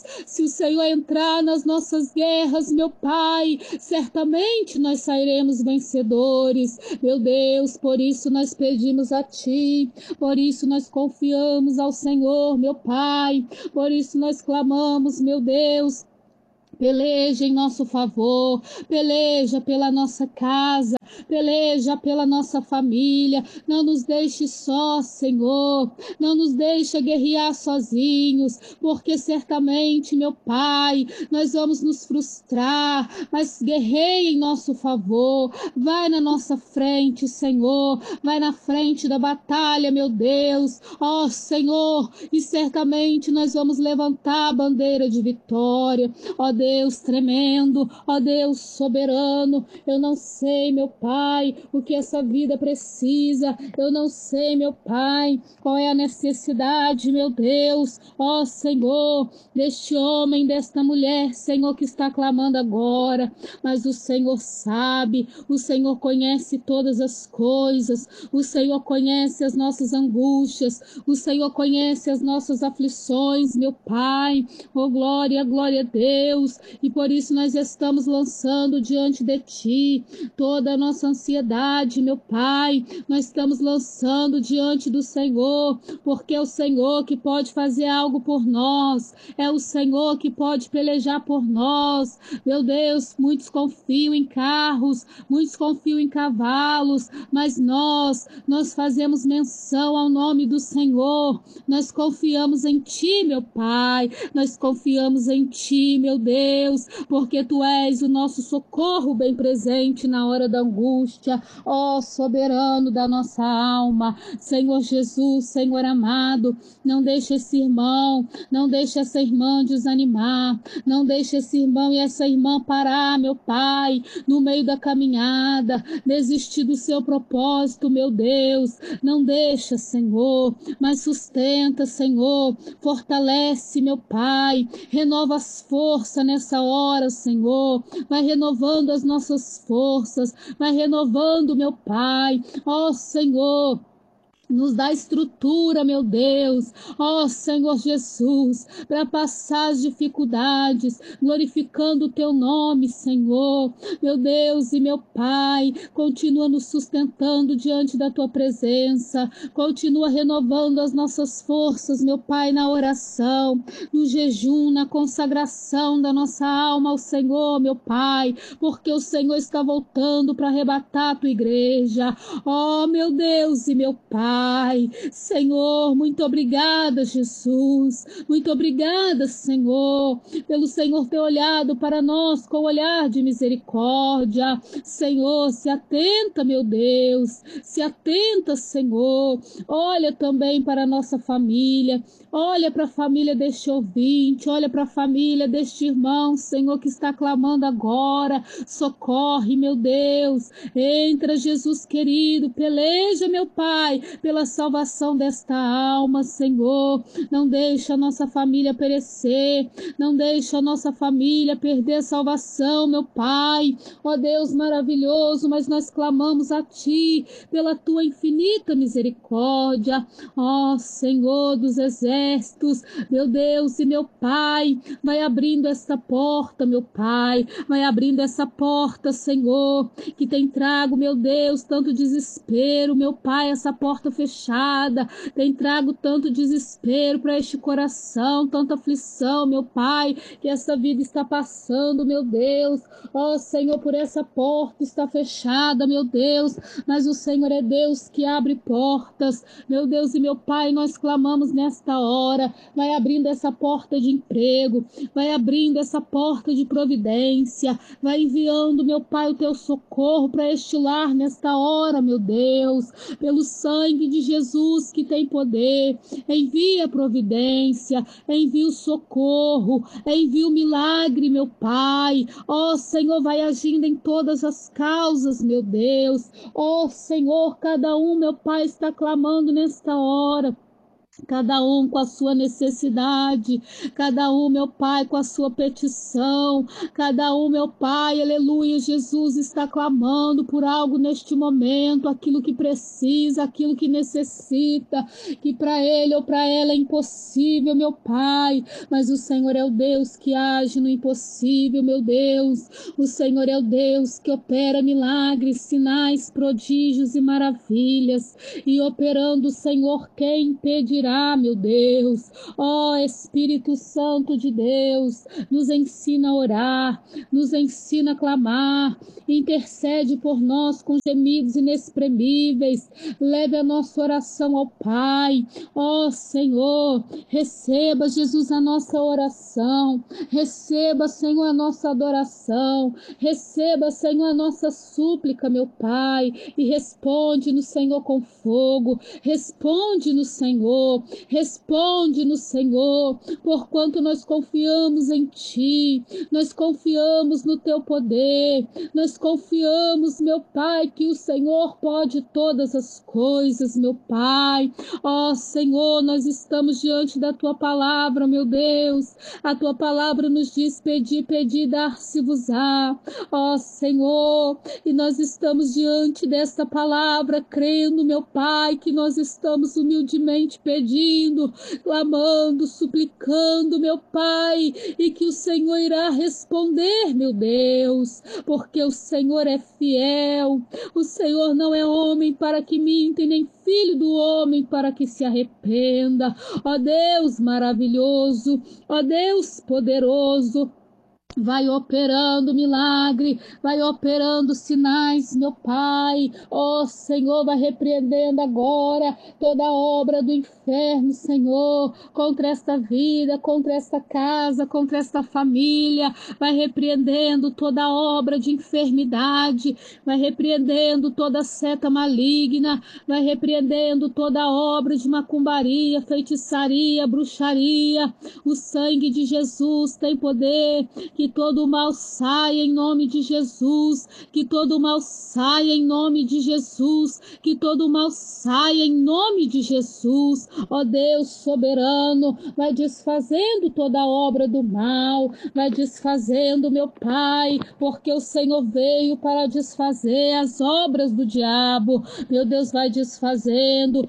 Se o Senhor entrar nas nossas guerras, meu Pai, certamente nós sairemos vencedores. Meu Deus, por isso nós pedimos a Ti, por isso nós confiamos ao Senhor, meu Pai, por isso nós clamamos, meu Deus. Peleja em nosso favor, peleja pela nossa casa, peleja pela nossa família. Não nos deixe só, Senhor, não nos deixe guerrear sozinhos, porque certamente, meu Pai, nós vamos nos frustrar, mas guerreia em nosso favor. Vai na nossa frente, Senhor, vai na frente da batalha, meu Deus, ó Senhor, e certamente nós vamos levantar a bandeira de vitória. Ó Deus tremendo, ó Deus soberano, eu não sei, meu Pai, o que essa vida precisa, eu não sei, meu Pai, qual é a necessidade, meu Deus, ó Senhor, deste homem, desta mulher, Senhor, que está clamando agora, mas o Senhor sabe, o Senhor conhece todas as coisas, o Senhor conhece as nossas angústias, o Senhor conhece as nossas aflições, meu Pai, oh glória, glória a Deus, e por isso nós estamos lançando diante de Ti toda a nossa ansiedade, meu Pai, nós estamos lançando diante do Senhor, porque é o Senhor que pode fazer algo por nós, é o Senhor que pode pelejar por nós, meu Deus, muitos confiam em carros, muitos confiam em cavalos, mas nós fazemos menção ao nome do Senhor, nós confiamos em Ti, meu Pai, nós confiamos em Ti, meu Deus, porque Tu és o nosso socorro bem presente na hora da angústia, ó soberano da nossa alma, Senhor Jesus, Senhor amado, não deixe esse irmão, não deixe essa irmã desanimar, não deixe esse irmão e essa irmã parar, meu Pai, no meio da caminhada, desistir do seu propósito, meu Deus, não deixa, Senhor, mas sustenta, Senhor, fortalece, meu Pai, renova as forças nessa hora, Senhor, vai renovando as nossas forças, vai renovando, meu Pai, ó Senhor, nos dá estrutura, meu Deus, ó Senhor Jesus, para passar as dificuldades, glorificando o Teu nome, Senhor, meu Deus e meu Pai, continua nos sustentando diante da Tua presença, continua renovando as nossas forças, meu Pai, na oração, no jejum, na consagração da nossa alma ao Senhor, meu Pai, porque o Senhor está voltando para arrebatar a Tua igreja, ó meu Deus e meu Pai, Senhor, muito obrigada, Jesus, muito obrigada, Senhor, pelo Senhor ter olhado para nós com olhar de misericórdia, Senhor, se atenta, meu Deus, se atenta, Senhor, olha também para a nossa família, olha para a família deste ouvinte, olha para a família deste irmão, Senhor, que está clamando agora, socorre, meu Deus, entra, Jesus querido, peleja, meu Pai, pela salvação desta alma, Senhor, não deixa a nossa família perecer, não deixa a nossa família perder a salvação, meu Pai, ó Deus maravilhoso, mas nós clamamos a Ti, pela Tua infinita misericórdia, ó Senhor dos exércitos, meu Deus e meu Pai, vai abrindo essa porta, meu Pai, vai abrindo essa porta, Senhor, que tem trago, meu Deus, tanto desespero, meu Pai, essa porta fechada, tem trago tanto desespero para este coração, tanta aflição, meu Pai, que essa vida está passando, meu Deus, ó Senhor, por essa porta está fechada, meu Deus, mas o Senhor é Deus que abre portas, meu Deus e meu Pai, nós clamamos nesta hora, vai abrindo essa porta de emprego, vai abrindo essa porta de providência, vai enviando, meu Pai, o Teu socorro para este lar nesta hora, meu Deus, pelo sangue de Jesus que tem poder, envia a providência, envia o socorro, envia o milagre, meu Pai, ó Senhor, vai agindo em todas as causas, meu Deus, ó Senhor, cada um, meu Pai, está clamando nesta hora, cada um com a sua necessidade, cada um, meu Pai, com a sua petição, cada um, meu Pai, aleluia, Jesus está clamando por algo neste momento, aquilo que precisa, aquilo que necessita, que para ele ou para ela é impossível, meu Pai, mas o Senhor é o Deus que age no impossível, meu Deus, o Senhor é o Deus que opera milagres, sinais, prodígios e maravilhas, e operando, Senhor, quem impedirá, meu Deus? Ó Espírito Santo de Deus, nos ensina a orar, nos ensina a clamar, intercede por nós com gemidos inexprimíveis, leve a nossa oração ao Pai. Ó Senhor, receba, Jesus, a nossa oração, receba, Senhor, a nossa adoração, receba, Senhor, a nossa súplica, meu Pai, e responde-nos, Senhor, com fogo, responde-nos, Senhor, responde-nos, Senhor, porquanto nós confiamos em Ti, nós confiamos no Teu poder, nós confiamos, meu Pai, que o Senhor pode todas as coisas, meu Pai. Ó Senhor, nós estamos diante da Tua palavra, meu Deus, a Tua palavra nos diz: pedi, pedi, dar-se-vos-á. Ó Senhor, e nós estamos diante desta palavra, crendo, meu Pai, que nós estamos humildemente pedindo, clamando, suplicando, meu Pai, e que o Senhor irá responder, meu Deus, porque o Senhor é fiel, o Senhor não é homem para que minta, nem filho do homem para que se arrependa. Ó Deus maravilhoso, ó Deus poderoso, vai operando milagre, vai operando sinais, meu Pai. Ó Senhor, vai repreendendo agora toda obra do inferno, Senhor, contra esta vida, contra esta casa, contra esta família. Vai repreendendo toda obra de enfermidade, vai repreendendo toda seta maligna, vai repreendendo toda obra de macumbaria, feitiçaria, bruxaria. O sangue de Jesus tem poder. Que todo mal saia em nome de Jesus, que todo mal saia em nome de Jesus, que todo mal saia em nome de Jesus. Ó Deus soberano, vai desfazendo toda obra do mal, vai desfazendo, meu Pai, porque o Senhor veio para desfazer as obras do diabo. Meu Deus, vai desfazendo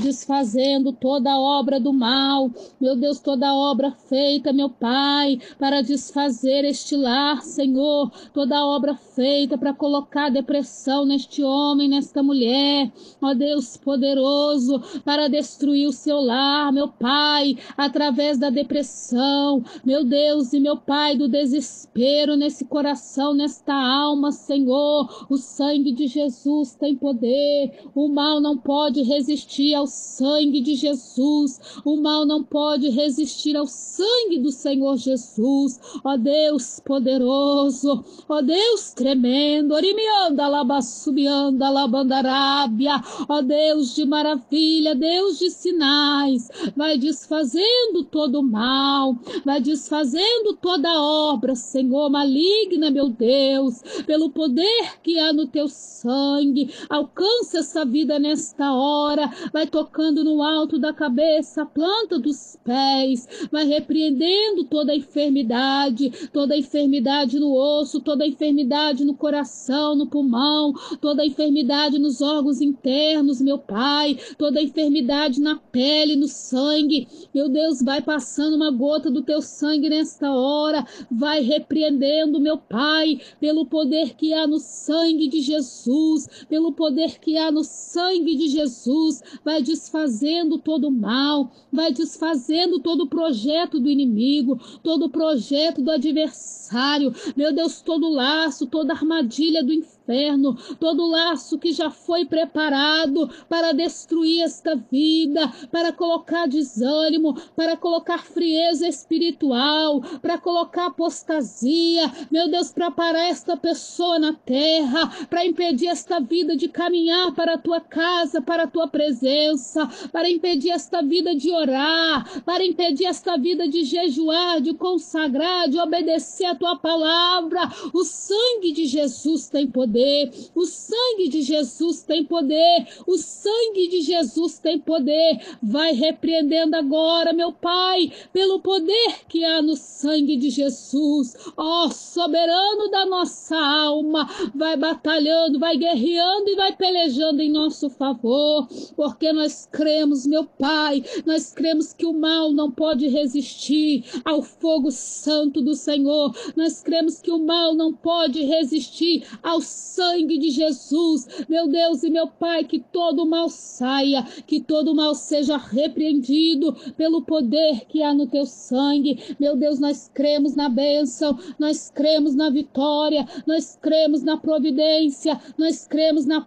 toda obra do mal, meu Deus, toda obra feita, meu Pai, para desfazer este lar, Senhor, toda obra feita para colocar depressão neste homem, nesta mulher, ó Deus poderoso, para destruir o seu lar, meu Pai, através da depressão, meu Deus e meu Pai, do desespero nesse coração, nesta alma, Senhor, o sangue de Jesus tem poder, o mal não pode resistir ao sangue de Jesus, o mal não pode resistir ao sangue do Senhor Jesus. Ó Deus poderoso, ó Deus tremendo, orimianda, labassubianda, labandarábia, ó Deus de maravilha, Deus de sinais, vai desfazendo todo o mal, vai desfazendo toda obra, Senhor, maligna, meu Deus, pelo poder que há no teu sangue. Alcança essa vida nesta hora, vai tocando no alto da cabeça, a planta dos pés, vai repreendendo toda enfermidade no osso, toda enfermidade no coração, no pulmão, toda enfermidade nos órgãos internos, meu Pai, toda enfermidade na pele, no sangue. Meu Deus, vai passando uma gota do teu sangue nesta hora, vai repreendendo, meu Pai, pelo poder que há no sangue de Jesus, pelo poder que há no sangue de Jesus, vai desfazendo todo o mal, vai desfazendo todo o projeto do inimigo, todo o projeto do adversário, meu Deus, todo laço, toda armadilha do inferno, todo laço que já foi preparado para destruir esta vida, para colocar desânimo, para colocar frieza espiritual, para colocar apostasia, meu Deus, para parar esta pessoa na terra, para impedir esta vida de caminhar para a tua casa, para a tua presença, para impedir esta vida de orar, para impedir esta vida de jejuar, de consagrar, de obedecer obedecer a tua palavra. O sangue de Jesus tem poder, o sangue de Jesus tem poder, o sangue de Jesus tem poder. Vai repreendendo agora, meu Pai, pelo poder que há no sangue de Jesus. Ó, soberano da nossa alma, vai batalhando, vai guerreando e vai pelejando em nosso favor, porque nós cremos, meu Pai, nós cremos que o mal não pode resistir ao fogo santo do Senhor. Nós cremos que o mal não pode resistir ao sangue de Jesus. Meu Deus e meu Pai, que todo mal saia, que todo mal seja repreendido pelo poder que há no teu sangue. Meu Deus, nós cremos na bênção, nós cremos na vitória, nós cremos na providência, nós cremos na